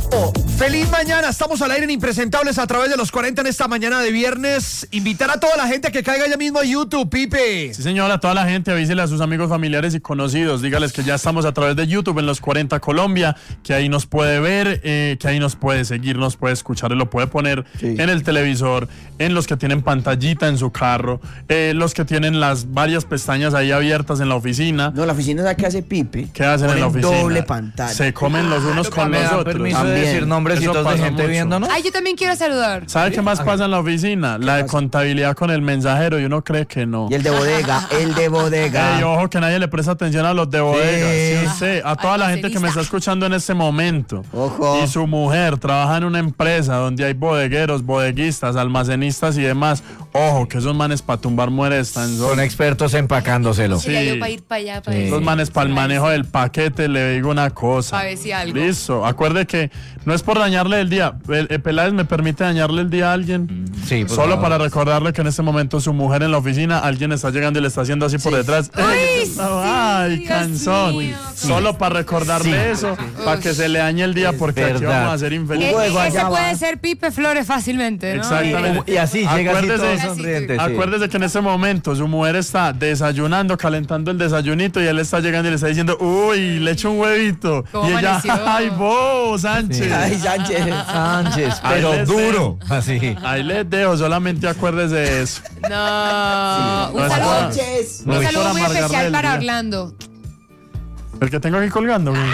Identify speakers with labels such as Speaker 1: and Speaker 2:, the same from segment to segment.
Speaker 1: Feliz mañana, estamos al aire en Impresentables a través de los 40 en esta mañana de viernes. Invitar a toda la gente a que caiga ya mismo a YouTube, Pipe.
Speaker 2: Sí, señora, a toda la gente, avísele a sus amigos, familiares y conocidos. Dígales que ya estamos a través de YouTube en los 40 Colombia, que ahí nos puede ver, que ahí nos puede seguir, nos puede escuchar, lo puede poner en el televisor, en los que tienen pantallita en su carro, los que tienen las varias pestañas ahí abiertas en la oficina.
Speaker 3: No, la oficina es la que hace Pipe.
Speaker 2: ¿Qué hacen en la oficina?
Speaker 3: Doble pantalla.
Speaker 2: Se comen los unos con los otros.
Speaker 4: Permiso de decir nombrecitos de gente
Speaker 2: mucho.
Speaker 4: viéndonos.
Speaker 5: Ay, yo también quiero saludar.
Speaker 2: ¿Sabe qué más pasa en la oficina? La de contabilidad con el mensajero y uno cree que no.
Speaker 3: Y el de bodega,
Speaker 2: Ey, ojo que nadie le presta atención a los de bodega. Sí, usted, a toda la gente que me
Speaker 5: almacenista.
Speaker 2: está escuchando en este momento.
Speaker 3: Ojo.
Speaker 2: Y su mujer trabaja en una empresa donde hay bodegueros, bodeguistas, almacenistas y demás. Ojo, que esos manes para tumbar mueres están
Speaker 4: Son expertos empacándoselo.
Speaker 5: Sería yo para ir para allá, para
Speaker 2: Los manes para el manejo del paquete, le digo una cosa.
Speaker 5: A ver si algo.
Speaker 2: Listo, acuerde que no es por dañarle el día. Peláez me permite dañarle el día a alguien.
Speaker 4: Sí, por
Speaker 2: Solo
Speaker 4: favor.
Speaker 2: para recordarle que en este momento su mujer en la oficina, alguien está llegando y le está haciendo así por detrás. Ay,
Speaker 5: Dios
Speaker 2: cansón.
Speaker 5: mío.
Speaker 2: Solo para recordarle eso, para que se le dañe el día, porque aquí
Speaker 4: verdad.
Speaker 2: vamos a ser infelices.
Speaker 5: Ese puede ser Pipe Flores fácilmente, ¿no?
Speaker 2: Exactamente.
Speaker 4: Y así llega así
Speaker 2: Acuérdese-
Speaker 4: todo sonriente. sí.
Speaker 2: Acuérdese que en ese momento su mujer está desayunando, calentando el desayunito y él está llegando y le está diciendo, uy, le echo un huevito.
Speaker 5: ¿Cómo
Speaker 2: Y ella,
Speaker 5: amaneció?
Speaker 2: ay, vos, Sánchez.
Speaker 3: Ay, Sánchez.
Speaker 4: Sánchez,
Speaker 2: Ahí
Speaker 4: pero
Speaker 2: les
Speaker 4: duro. Así.
Speaker 2: Ahí les dejo, solamente acuérdese de eso.
Speaker 5: No.
Speaker 2: No
Speaker 5: Un
Speaker 2: es
Speaker 5: saludo,
Speaker 2: para-
Speaker 3: Sánchez.
Speaker 5: un
Speaker 2: no es
Speaker 5: saludo
Speaker 2: para
Speaker 5: muy
Speaker 2: amargarle
Speaker 5: especial
Speaker 2: el
Speaker 5: para
Speaker 2: día.
Speaker 5: Orlando.
Speaker 2: El que tengo aquí colgando, güey.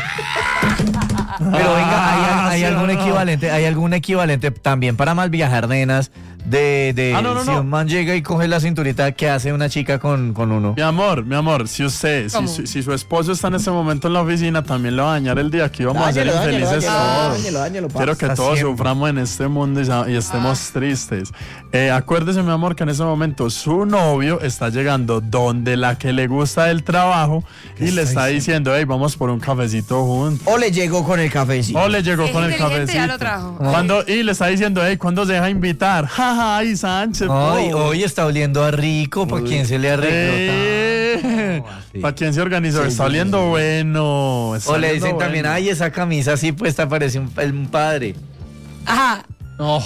Speaker 4: Pero venga, hay
Speaker 2: sí,
Speaker 4: algún
Speaker 2: no.
Speaker 4: equivalente, hay algún equivalente también para mal viajar, nenas, de
Speaker 2: No.
Speaker 4: si un man llega y coge la cinturita que hace una chica con uno.
Speaker 2: Mi amor, si usted,
Speaker 5: ¿Cómo?
Speaker 2: si su esposo está en ese momento en la oficina, también le va a dañar el día. Aquí vamos a ser infelices todos.
Speaker 3: Dáñelo,
Speaker 2: Quiero que
Speaker 4: Hasta
Speaker 2: todos
Speaker 4: siempre.
Speaker 2: suframos en este mundo y estemos tristes. Acuérdese, mi amor, que en ese momento su novio está llegando donde la que le gusta del trabajo y le está diciendo, hey, vamos por un cafecito juntos.
Speaker 3: O le llegó con el cafecito.
Speaker 2: O le llegó
Speaker 5: Es
Speaker 2: con el
Speaker 5: inteligente,
Speaker 2: cafecito.
Speaker 5: ya lo trajo.
Speaker 2: Y le está diciendo, hey, ¿cuándo se deja invitar? Jaja, ay, Sánchez.
Speaker 4: Hoy está oliendo a rico, ¿para quién se le arregló?
Speaker 2: ¿Para quién se organizó? Está oliendo bueno. está
Speaker 4: O le
Speaker 2: oliendo
Speaker 4: dicen también,
Speaker 2: bueno.
Speaker 4: ay, esa camisa así puesta parece un padre.
Speaker 5: Ajá.
Speaker 2: Ojo.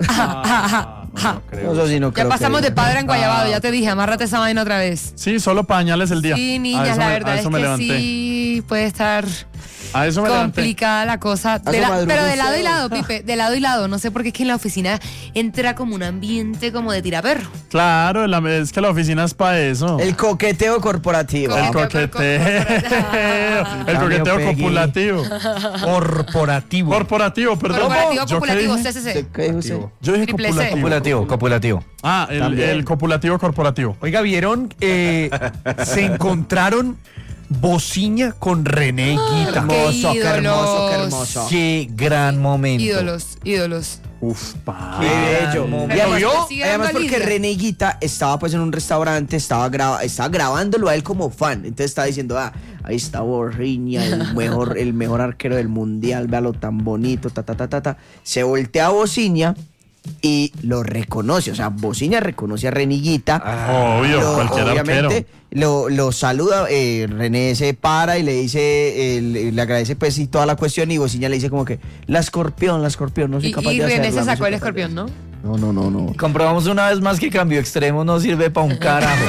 Speaker 3: Eso sí no
Speaker 5: Ya
Speaker 3: creo
Speaker 5: pasamos
Speaker 3: que-
Speaker 5: de padre a enguayabado, ya te dije, amárrate esa vaina otra vez.
Speaker 2: Sí, solo para dañarles el día.
Speaker 5: Sí,
Speaker 2: A
Speaker 5: niñas,
Speaker 2: eso
Speaker 5: la
Speaker 2: me- a
Speaker 5: verdad es
Speaker 2: eso me
Speaker 5: que
Speaker 2: levanté.
Speaker 5: sí puede estar
Speaker 2: A eso me levanté.
Speaker 5: complicada la cosa.
Speaker 3: Hace madrugada.
Speaker 5: Pero de lado y lado, Pipe, de lado y lado. No sé por qué es que en la oficina entra como un ambiente como de tiraperro.
Speaker 2: Claro, es que la oficina es para eso.
Speaker 3: El coqueteo corporativo.
Speaker 2: El
Speaker 5: Coqueteo.
Speaker 2: coqueteo. El coqueteo
Speaker 3: Peggy.
Speaker 2: copulativo.
Speaker 4: Corporativo.
Speaker 2: Corporativo, perdón.
Speaker 5: Corporativo,
Speaker 2: ¿Yo qué
Speaker 5: copulativo,
Speaker 2: dije?
Speaker 5: CCC.
Speaker 3: ¿Qué dijo usted?
Speaker 2: Yo dije
Speaker 5: Triple C.
Speaker 2: copulativo.
Speaker 4: Copulativo.
Speaker 2: Ah, el copulativo corporativo.
Speaker 1: Oiga, ¿vieron? Se encontraron bociña con René Guita.
Speaker 3: Hermoso, qué
Speaker 5: ídolos.
Speaker 3: hermoso, qué hermoso.
Speaker 4: Qué gran momento.
Speaker 5: Ídolos.
Speaker 2: Uf, pa.
Speaker 3: Qué bello.
Speaker 4: momento.
Speaker 3: Y además,
Speaker 5: ¿Lo sigue dando
Speaker 3: además
Speaker 5: a
Speaker 3: porque
Speaker 5: Lidia?
Speaker 3: René Guita estaba pues en un restaurante, estaba grabándolo a él como fan. Entonces estaba diciendo, ahí está Borriña, el mejor arquero del mundial, véalo tan bonito, ta. Se voltea a Bociña y lo reconoce. O sea, Bociña reconoce a René Guita.
Speaker 2: Obvio, cualquier arquero.
Speaker 3: Lo saluda, René se para y le dice, le agradece pues y toda la cuestión, y Bociña le dice como que la escorpión, no soy capaz
Speaker 5: Y
Speaker 3: de hacerla.
Speaker 5: René se
Speaker 3: no
Speaker 5: sacó
Speaker 3: soy
Speaker 5: el
Speaker 3: capaz de
Speaker 5: escorpión, ¿no?
Speaker 3: No.
Speaker 4: Comprobamos una vez más que cambio extremo no sirve para un carajo.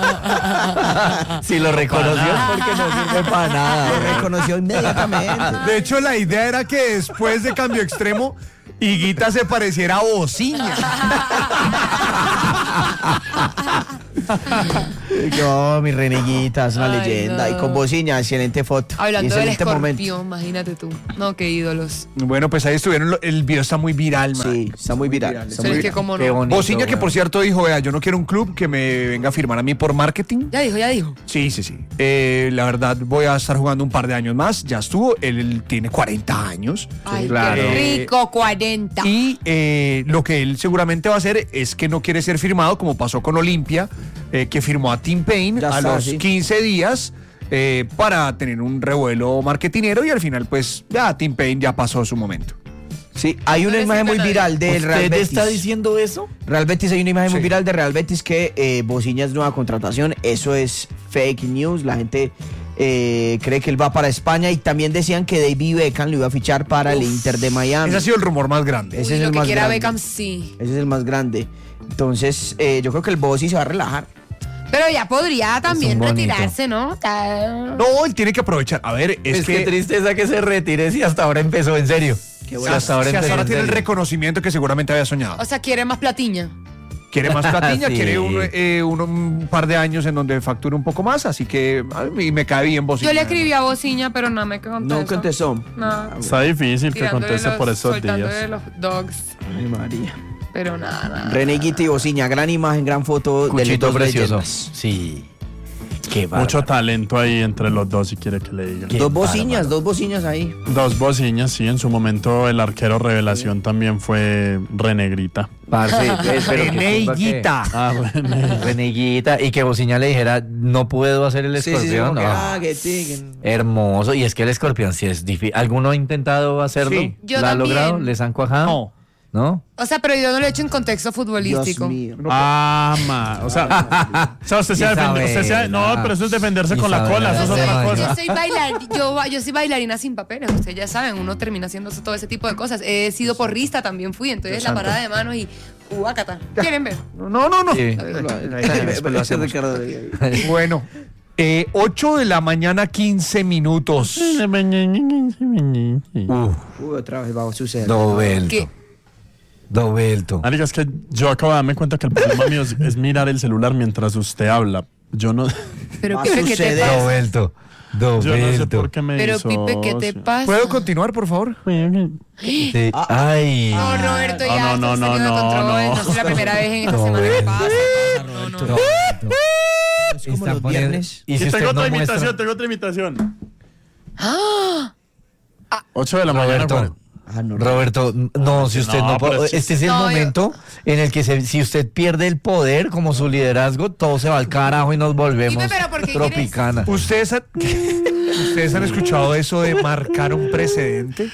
Speaker 4: Si lo reconoció es porque no sirve para
Speaker 3: Lo
Speaker 4: nada.
Speaker 3: reconoció inmediatamente.
Speaker 1: De hecho, la idea era que después de cambio extremo, Higuita se pareciera a Bociña.
Speaker 3: Yo, mi Reneguita, es una
Speaker 5: Ay,
Speaker 3: leyenda.
Speaker 5: no.
Speaker 3: Y con Bociña, excelente foto.
Speaker 5: Hablando del
Speaker 3: excelente
Speaker 5: escorpión, imagínate tú. No, qué ídolos.
Speaker 1: Bueno, pues ahí estuvieron. El video está muy viral, man.
Speaker 3: Sí, está muy viral. Está
Speaker 5: Pero
Speaker 3: muy
Speaker 5: es que
Speaker 3: viral.
Speaker 5: como
Speaker 4: Qué
Speaker 5: no.
Speaker 4: bonito.
Speaker 1: Bociña, que
Speaker 4: weón.
Speaker 1: por cierto dijo, vea, yo no quiero un club que me venga a firmar a mí por marketing.
Speaker 5: Ya dijo.
Speaker 1: Sí. La verdad, voy a estar jugando un par de años más. Ya estuvo. Él tiene 40 años.
Speaker 5: Ay,
Speaker 4: claro.
Speaker 5: qué rico, 40.
Speaker 1: Y lo que él seguramente va a hacer es que no quiere ser firmado, como pasó con Olimpia, que firmó a Tim Payne
Speaker 3: Ya
Speaker 1: a
Speaker 3: está,
Speaker 1: los
Speaker 3: sí.
Speaker 1: 15 días para tener un revuelo marketinero, y al final, pues, ya Tim Payne ya pasó su momento.
Speaker 3: Sí, hay una
Speaker 5: No le
Speaker 3: imagen
Speaker 5: sirve
Speaker 3: muy
Speaker 5: a nadie.
Speaker 3: viral del Real
Speaker 4: ¿Usted
Speaker 3: Betis.
Speaker 4: está diciendo eso?
Speaker 3: Real Betis, hay una imagen muy
Speaker 1: Sí.
Speaker 3: viral de Real Betis que Bociña es nueva contratación. Eso es fake news. La gente cree que él va para España y también decían que David Beckham lo iba a fichar para el Inter de Miami.
Speaker 1: Ese ha sido el rumor más grande.
Speaker 3: Ese es
Speaker 5: lo
Speaker 3: el
Speaker 5: que
Speaker 3: más
Speaker 5: quiera
Speaker 3: grande.
Speaker 5: Beckham, sí.
Speaker 3: Ese es el más grande. Entonces, yo creo que el Bossi se va a relajar.
Speaker 5: Pero ya podría también
Speaker 4: bonito.
Speaker 5: retirarse, ¿no?
Speaker 1: No, él tiene que aprovechar. A ver, es
Speaker 4: que
Speaker 1: que
Speaker 4: tristeza que se retire si hasta ahora empezó, en serio.
Speaker 3: Qué
Speaker 1: si
Speaker 3: bueno.
Speaker 1: hasta ahora,
Speaker 4: empezó, en
Speaker 1: tiene el
Speaker 4: serio.
Speaker 1: reconocimiento que seguramente había soñado.
Speaker 5: O sea, quiere más platiña.
Speaker 1: Quiere más platiña,
Speaker 4: Sí.
Speaker 1: quiere un par de años en donde facture un poco más, así que a mí me cae bien Bocina.
Speaker 5: Yo le escribí a Bociña, pero no me contestó.
Speaker 3: No contestó.
Speaker 5: No.
Speaker 2: Está difícil que
Speaker 5: Tirándole
Speaker 2: conteste por esos
Speaker 5: soltándole
Speaker 2: días.
Speaker 5: los dogs.
Speaker 3: Ay, María.
Speaker 5: Pero nada.
Speaker 3: René Guita y Bociña, gran imagen, gran foto de los
Speaker 4: Cuchito
Speaker 3: dos
Speaker 4: precioso.
Speaker 3: leyendas.
Speaker 4: Sí. Qué bárbaro.
Speaker 2: Mucho talento ahí entre los dos, si quiere que le diga.
Speaker 4: Qué
Speaker 3: Dos
Speaker 4: bárbaro.
Speaker 3: bociñas ahí.
Speaker 2: Dos bociñas, sí. En su momento el arquero revelación también fue Renegrita.
Speaker 4: Parce, pero qué
Speaker 1: René
Speaker 4: chimba que-
Speaker 1: Guita.
Speaker 2: Ah,
Speaker 4: Reneguita. Y que Bociña le dijera, no puedo hacer el escorpión.
Speaker 3: como que,
Speaker 4: Ah,
Speaker 3: que sí, que-
Speaker 4: hermoso. Y es que el escorpión sí es difícil. ¿Alguno ha intentado hacerlo?
Speaker 1: Sí.
Speaker 5: Yo
Speaker 4: ¿La ha
Speaker 5: también.
Speaker 4: logrado? ¿Les han cuajado?
Speaker 1: No.
Speaker 4: ¿No?
Speaker 5: O sea, pero yo no lo he hecho en contexto
Speaker 3: Dios
Speaker 5: futbolístico.
Speaker 3: mío.
Speaker 2: O sea, usted se defiende. No, pero eso es defenderse con la cola, eso es otra
Speaker 5: Yo
Speaker 2: cosa.
Speaker 5: soy yo soy bailarina sin papeles, ustedes ya saben, uno termina haciendo todo ese tipo de cosas. He sido porrista, también fui, entonces la parada de manos y guácata. ¿Quieren ver?
Speaker 1: No.
Speaker 4: Sí.
Speaker 1: Después lo hacemos.
Speaker 3: Ricardo.
Speaker 1: Bueno, 8 de la mañana, 15 minutos.
Speaker 3: Otra vez va a suceder.
Speaker 4: Dobelto.
Speaker 5: ¿Qué?
Speaker 4: Dobelto.
Speaker 2: Marica, es que yo acabo de darme cuenta que el problema mío es mirar el celular mientras usted habla. Yo no,
Speaker 5: Pero
Speaker 3: Va a
Speaker 5: Pipe, ¿qué te
Speaker 3: suceder.
Speaker 5: pasa?
Speaker 4: Dobelto.
Speaker 2: yo no sé
Speaker 4: Dobelto.
Speaker 2: por qué me
Speaker 5: Pero
Speaker 2: hizo.
Speaker 5: Pipe, ¿qué te pasa?
Speaker 1: ¿Puedo continuar, por favor?
Speaker 4: Sí. Ay.
Speaker 5: No, Roberto, ya
Speaker 2: No,
Speaker 5: esto
Speaker 2: no,
Speaker 5: salió de
Speaker 2: no,
Speaker 5: control.
Speaker 2: no.
Speaker 5: No es la primera vez en esta semana que pasa. No.
Speaker 4: Dobelto.
Speaker 3: Es como
Speaker 4: Está
Speaker 3: los
Speaker 4: poniendo-
Speaker 3: viernes.
Speaker 4: Y si usted
Speaker 2: tengo
Speaker 4: no
Speaker 2: otra
Speaker 4: muestra-
Speaker 2: imitación, tengo otra imitación. 8 de la mañana.
Speaker 4: Roberto,
Speaker 3: Ah, no,
Speaker 4: Roberto, no, si usted
Speaker 2: No,
Speaker 4: no,
Speaker 2: pero
Speaker 4: puede,
Speaker 2: es-
Speaker 4: este es el
Speaker 5: No,
Speaker 4: momento en el que si usted pierde el poder como su liderazgo, todo se va al carajo y nos volvemos
Speaker 5: Dime, pero ¿por qué
Speaker 4: tropicana.
Speaker 1: ¿Ustedes han escuchado eso de marcar un precedente?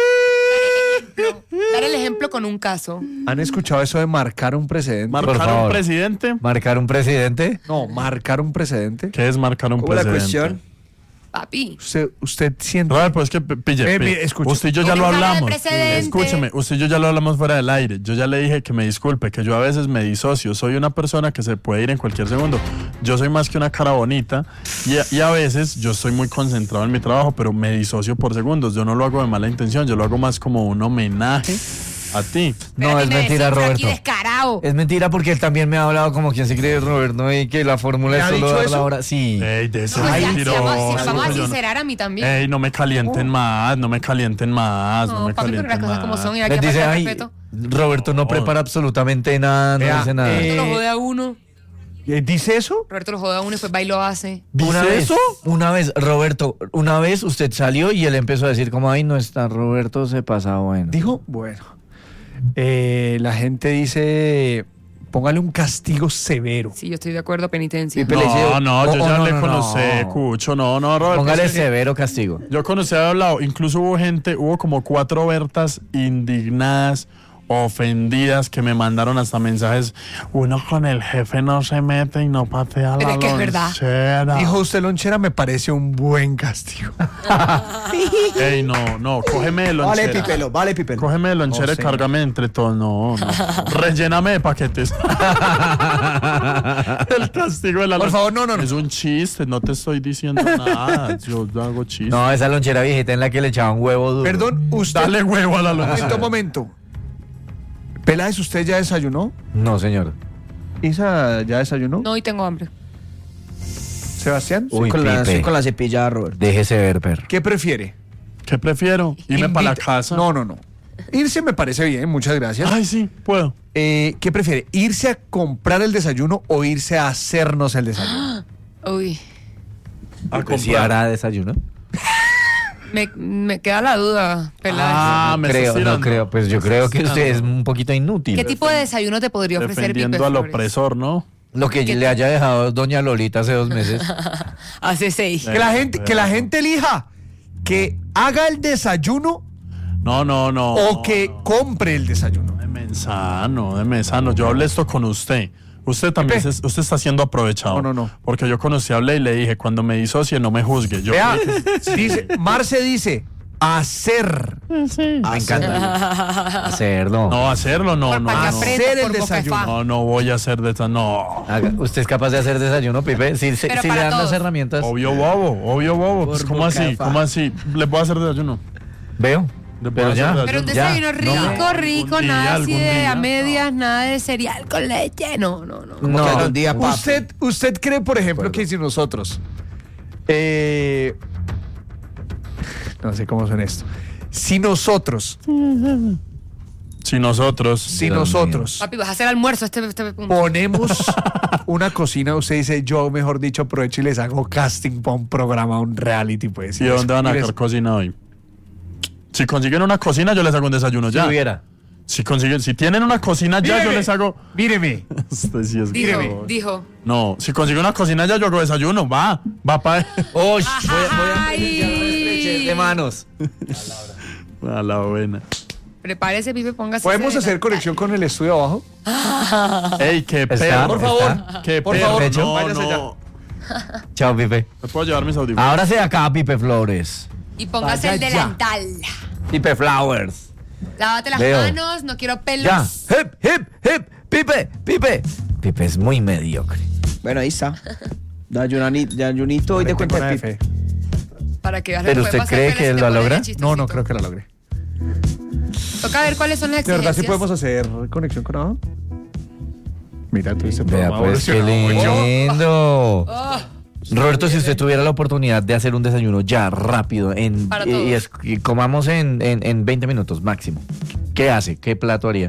Speaker 5: Dar el ejemplo con un caso.
Speaker 1: ¿Han escuchado eso de marcar un precedente?
Speaker 2: ¿Marcar un
Speaker 4: favor.
Speaker 2: presidente?
Speaker 4: ¿Marcar un presidente?
Speaker 1: No, marcar un precedente.
Speaker 2: ¿Qué es marcar un
Speaker 3: ¿Cómo la
Speaker 2: presidente?
Speaker 3: cuestión?
Speaker 5: Papi.
Speaker 1: Usted siente...
Speaker 2: Robert, pues que pille.
Speaker 1: mire, escuche.
Speaker 2: Usted y yo ya
Speaker 5: Tiene
Speaker 2: lo
Speaker 5: cara de
Speaker 2: hablamos.
Speaker 5: precedente.
Speaker 2: Escúcheme, usted y yo ya lo hablamos fuera del aire. Yo ya le dije que me disculpe, que yo a veces me disocio. Soy una persona que se puede ir en cualquier segundo. Yo soy más que una cara bonita y a veces yo estoy muy concentrado en mi trabajo, pero me disocio por segundos. Yo no lo hago de mala intención, yo lo hago más como un homenaje a ti.
Speaker 4: No,
Speaker 5: Pero
Speaker 4: es
Speaker 5: a mí me
Speaker 4: mentira,
Speaker 5: decís,
Speaker 4: Roberto.
Speaker 5: Aquí descarado.
Speaker 4: Es mentira porque él también me ha hablado como quien se cree Roberto y que la fórmula
Speaker 1: ¿Le
Speaker 4: es
Speaker 1: ha
Speaker 4: solo
Speaker 1: dicho
Speaker 4: dar la
Speaker 1: eso?
Speaker 4: hora. Sí.
Speaker 2: Ey, de ese
Speaker 5: Pues ya, si
Speaker 2: mentiroso.
Speaker 5: vamos a
Speaker 2: Yo no-
Speaker 5: sincerar a mí también.
Speaker 2: Ey, no me calienten más, no me calienten más, no,
Speaker 5: No,
Speaker 2: me
Speaker 5: papi, pero
Speaker 2: calienten
Speaker 5: las cosas como
Speaker 2: más.
Speaker 5: son y hay
Speaker 4: Les
Speaker 5: que
Speaker 4: dice,
Speaker 5: faltar
Speaker 4: ay,
Speaker 5: respeto.
Speaker 4: Roberto no prepara absolutamente nada, no
Speaker 1: Vea,
Speaker 4: dice nada.
Speaker 5: Roberto lo jode a uno.
Speaker 1: ¿Dice eso?
Speaker 5: Roberto lo jode a uno y después va y lo hace.
Speaker 4: Una vez, Roberto, una vez usted salió y él empezó a decir como, ay, no está, Roberto se pasa bueno.
Speaker 1: Dijo, bueno. La gente dice, póngale un castigo severo.
Speaker 5: Sí, yo estoy de acuerdo, penitencia.
Speaker 3: Pipe le dice,
Speaker 2: No, no, yo
Speaker 4: Oh,
Speaker 2: ya
Speaker 4: no,
Speaker 2: hablé
Speaker 4: no,
Speaker 2: con
Speaker 4: no.
Speaker 2: usted, Cucho, no, Robert.
Speaker 4: Póngale
Speaker 2: es que
Speaker 4: severo castigo.
Speaker 2: yo con usted he hablado, incluso hubo como 4 Bertas indignadas, ofendidas, que me mandaron hasta mensajes, uno con el jefe no se mete y no patea
Speaker 5: Pero
Speaker 2: la
Speaker 5: es que es verdad.
Speaker 2: lonchera.
Speaker 1: Dijo usted, lonchera, me parece un buen castigo.
Speaker 2: Ey, no, cógeme de lonchera.
Speaker 3: Vale, Pipelo.
Speaker 2: Cógeme de lonchera
Speaker 1: No,
Speaker 2: y
Speaker 1: señor.
Speaker 2: cárgame entre todos. No. Relléname de paquetes. El castigo de la
Speaker 1: Por favor, no.
Speaker 2: Es un chiste, no te estoy diciendo nada. Yo hago chistes.
Speaker 4: No, esa lonchera viejita en la que le echaban huevo duro.
Speaker 1: Perdón, usted...
Speaker 2: Dale huevo a la lonchera.
Speaker 1: Momento. Peláez, ¿usted ya desayunó?
Speaker 4: No, señor.
Speaker 1: ¿Isa ya desayunó?
Speaker 5: No, hoy tengo hambre.
Speaker 1: ¿Sebastián?
Speaker 4: Uy,
Speaker 3: Con la,
Speaker 4: Pipe.
Speaker 3: con la cepillada, Robert.
Speaker 4: Déjese ver, perro.
Speaker 1: ¿Qué prefiere?
Speaker 2: ¿Qué prefiero? ¿Irme para la
Speaker 1: Invita-
Speaker 2: casa?
Speaker 1: No. Irse me parece bien, muchas gracias.
Speaker 2: Ay, sí, puedo.
Speaker 1: ¿Qué prefiere? ¿Irse a comprar el desayuno o irse a hacernos el desayuno?
Speaker 5: Uy,
Speaker 2: A
Speaker 4: Pues sí,
Speaker 2: comprar.
Speaker 4: hará desayuno.
Speaker 5: me queda la duda, Peláez.
Speaker 2: Ah, me estás
Speaker 4: No
Speaker 2: tirando.
Speaker 4: creo, pues yo creo que usted es un poquito inútil.
Speaker 5: ¿Qué tipo de desayuno te podría ofrecer Pipe
Speaker 2: Defendiendo al
Speaker 5: Flores?
Speaker 2: opresor, ¿no?
Speaker 4: Lo que le haya dejado doña Lolita hace 2 meses.
Speaker 5: Hace 6.
Speaker 1: Que la gente elija que haga el desayuno
Speaker 2: No.
Speaker 1: o que compre el desayuno.
Speaker 2: De mensano. Yo hablé esto con usted. Usted también, usted está siendo aprovechado.
Speaker 1: No.
Speaker 2: Porque yo conocí a Blay y le dije, cuando me disocie, no me juzgue.
Speaker 1: Vea, Marce dice, hacer.
Speaker 4: Me encanta. Hacerlo.
Speaker 2: No, hacerlo, no.
Speaker 1: Hacer el desayuno.
Speaker 2: No voy a hacer no.
Speaker 4: ¿Usted es capaz de hacer desayuno, Pipe? Si le dan las herramientas.
Speaker 2: Obvio bobo. Pues, ¿cómo así? ¿Le puedo hacer desayuno?
Speaker 4: Veo.
Speaker 5: Pero un desayuno rico, nada así de a medias, nada de cereal con leche. No.
Speaker 3: Un día,
Speaker 1: ¿Usted cree, por ejemplo, que si nosotros... no sé cómo suena esto. Si nosotros...
Speaker 5: Papi, vas a hacer almuerzo este punto.
Speaker 1: Ponemos una cocina, usted dice, yo mejor dicho aprovecho y les hago casting para un programa, un reality, pues.
Speaker 2: ¿Y dónde van a sacar cocina hoy? Si consiguen una cocina, yo les hago un desayuno ya. Si tienen una cocina ya, yo les hago...
Speaker 1: Míreme.
Speaker 2: Usted sí es
Speaker 5: Dijo.
Speaker 2: No, si consigo una cocina ya, yo hago desayuno. Va para...
Speaker 4: Voy a de manos.
Speaker 2: A la buena.
Speaker 5: Prepárese, Pipe, póngase.
Speaker 1: ¿Podemos hacer conexión con el estudio abajo?
Speaker 2: Ey, qué perro.
Speaker 1: Por favor.
Speaker 2: Qué
Speaker 1: por
Speaker 2: perro.
Speaker 1: favor,
Speaker 2: No,
Speaker 1: váyase
Speaker 2: no.
Speaker 4: Chao, Pipe.
Speaker 2: ¿Me puedo llevar mis audífonos?
Speaker 4: Ahora sí acá, Pipe Flores.
Speaker 5: Y póngase el
Speaker 1: Vaya
Speaker 5: delantal.
Speaker 4: Pipe Flowers.
Speaker 5: Lávate las manos, no quiero pelos.
Speaker 4: Ya. Hip. Pipe. Pipe es muy mediocre.
Speaker 3: Bueno, ahí está. Desayunito y de cuenta de Pipe.
Speaker 5: Para que veas
Speaker 4: ¿Pero usted cree que él lo logra?
Speaker 1: No creo que la logre.
Speaker 5: Toca ver cuáles son las
Speaker 1: ¿De verdad
Speaker 5: exigencias.
Speaker 1: sí podemos hacer conexión con abajo? Mira, tú este
Speaker 4: Vea,
Speaker 1: programa
Speaker 4: pues qué
Speaker 1: evolucionó mucho.
Speaker 4: lindo.
Speaker 5: Oh,
Speaker 4: Roberto, si usted tuviera la oportunidad de hacer un desayuno ya rápido
Speaker 5: Para
Speaker 4: y comamos en 20 minutos máximo, ¿qué hace? ¿Qué plato haría?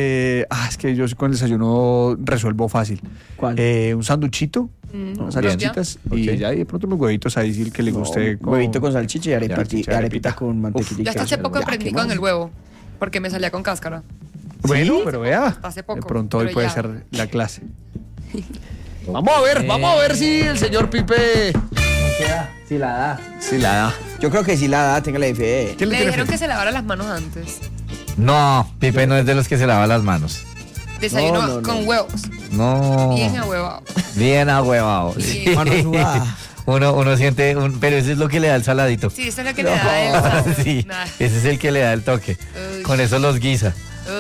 Speaker 1: Es que yo con el desayuno resuelvo fácil.
Speaker 3: ¿Cuál?
Speaker 1: Un sanduchito, unas salchichitas y
Speaker 4: Ok.
Speaker 1: ya, y de pronto unos huevitos ahí, si el que le guste.
Speaker 3: Huevito con salchicha y
Speaker 1: salchicha,
Speaker 3: arepita con mantequilla.
Speaker 5: ya hasta hace poco aprendí con el huevo. Porque me salía con cáscara.
Speaker 1: Bueno, pero vea.
Speaker 5: Hace poco,
Speaker 1: De pronto hoy
Speaker 5: pero
Speaker 1: puede
Speaker 5: ya.
Speaker 1: ser la clase. Vamos a ver si el señor Pipe
Speaker 3: Sí la da.
Speaker 1: sí la da.
Speaker 3: Yo creo que sí la da, téngale fe.
Speaker 1: ¿Quién
Speaker 5: Le
Speaker 1: tiene
Speaker 5: dijeron
Speaker 1: fe?
Speaker 5: que se lavara las manos antes.
Speaker 4: No, Pipe no es de los que se lava las manos.
Speaker 5: Desayuno
Speaker 3: No.
Speaker 5: con huevos.
Speaker 4: No.
Speaker 5: Bien ahuevado.
Speaker 4: Bien ahuevado.
Speaker 5: Bien.
Speaker 4: Sí.
Speaker 3: Mano sudada.
Speaker 4: Uno siente pero ese es lo que le da el saladito.
Speaker 5: Sí, eso es lo que le da el sabor.
Speaker 4: Sí,
Speaker 5: Nah.
Speaker 4: ese es el que le da el toque.
Speaker 5: Uy.
Speaker 4: Con eso los guisa.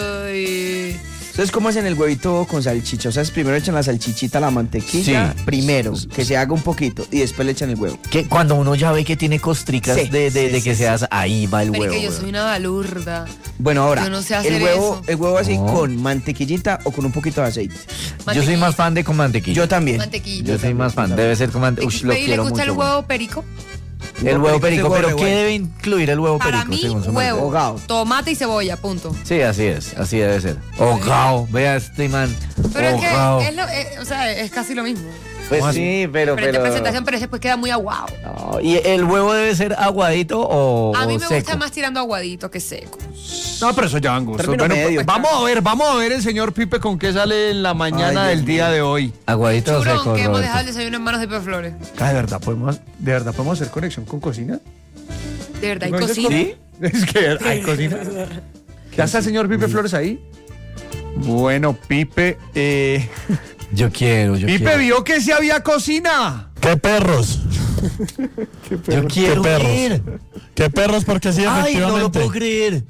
Speaker 5: Uy.
Speaker 3: Entonces, ¿cómo hacen el huevito con salchicha? O sea, primero echan la salchichita, la mantequilla,
Speaker 4: Sí.
Speaker 3: primero, que se haga un poquito, y después le echan el huevo.
Speaker 4: Que cuando uno ya ve que tiene costricas
Speaker 3: Sí,
Speaker 4: de que se hace, ahí va el
Speaker 5: Pero
Speaker 4: huevo.
Speaker 5: que yo
Speaker 4: weón.
Speaker 5: soy una balurda.
Speaker 3: Bueno, ahora,
Speaker 5: Yo no sé hacer
Speaker 3: el huevo,
Speaker 5: eso.
Speaker 3: el huevo así
Speaker 4: No.
Speaker 3: con mantequillita o con un poquito de aceite.
Speaker 4: Yo soy más fan de con mantequilla.
Speaker 3: Yo también.
Speaker 5: Mantequilla.
Speaker 4: Yo soy más fan. Debe ser con mantequilla. Ush, lo
Speaker 5: ¿Y le
Speaker 4: quiero
Speaker 5: gusta
Speaker 4: mucho.
Speaker 5: el huevo perico?
Speaker 4: El huevo perico,
Speaker 3: ese huevo
Speaker 4: pero ¿qué
Speaker 3: revuelto.
Speaker 4: debe incluir el huevo
Speaker 5: Para
Speaker 4: perico?
Speaker 5: mí,
Speaker 4: según su
Speaker 5: huevo,
Speaker 3: Hogao.
Speaker 5: tomate y cebolla, punto.
Speaker 4: Sí, así es, así debe ser. Hogao, vea este man.
Speaker 5: Pero
Speaker 4: Hogao.
Speaker 5: es que o sea, es casi lo mismo.
Speaker 4: Pues sí, pero.
Speaker 5: Diferente presentación, pero después queda muy aguado.
Speaker 4: No, ¿y el huevo debe ser aguadito o
Speaker 5: A mí
Speaker 4: o
Speaker 5: me
Speaker 4: seco?
Speaker 5: gusta más tirando aguadito que seco.
Speaker 1: No, pero eso ya van gustos.
Speaker 3: Término
Speaker 1: Bueno,
Speaker 3: medio.
Speaker 1: pues, vamos a ver el señor Pipe con qué sale en la mañana
Speaker 3: Ay,
Speaker 1: del
Speaker 3: Dios
Speaker 1: día
Speaker 3: mío.
Speaker 1: de hoy.
Speaker 4: Aguadito o
Speaker 5: Churón,
Speaker 4: seco,
Speaker 5: que hemos
Speaker 4: Roberto?
Speaker 5: dejado el desayuno en manos de Pepe Flores.
Speaker 1: ¿De verdad podemos hacer conexión con cocina?
Speaker 5: De verdad, hay
Speaker 1: ¿No dices
Speaker 5: cocina.
Speaker 1: ¿Sí? Es que hay cocina. ¿Ya está el señor Pipe Flores ahí? Bueno, Pipe,
Speaker 4: Yo quiero.
Speaker 1: Pipe vio que sí había cocina.
Speaker 2: ¡Qué perros!
Speaker 4: Yo quiero
Speaker 2: perros.
Speaker 4: ir.
Speaker 2: ¡Qué perros! Porque sí,
Speaker 4: Ay, no lo
Speaker 2: efectivamente.
Speaker 4: puedo creer.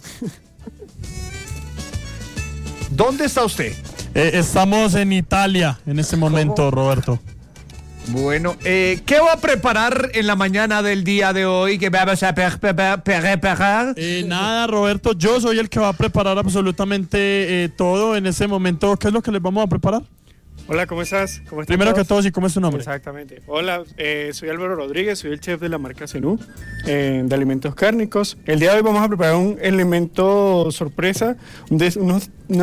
Speaker 1: ¿Dónde está usted?
Speaker 2: Estamos en Italia en este momento, Roberto.
Speaker 1: Bueno, ¿qué va a preparar en la mañana del día de hoy? ¿Qué vamos a preparar?
Speaker 2: Nada, Roberto, yo soy el que va a preparar absolutamente todo en ese momento. ¿Qué es lo que les vamos a preparar?
Speaker 6: Hola, ¿cómo estás? ¿Cómo están
Speaker 2: Primero que
Speaker 6: todos?
Speaker 2: todo, ¿sí cómo es tu nombre?
Speaker 6: Exactamente. Hola, soy Álvaro Rodríguez, soy el chef de la marca Zenú de alimentos cárnicos. El día de hoy vamos a preparar un elemento sorpresa, una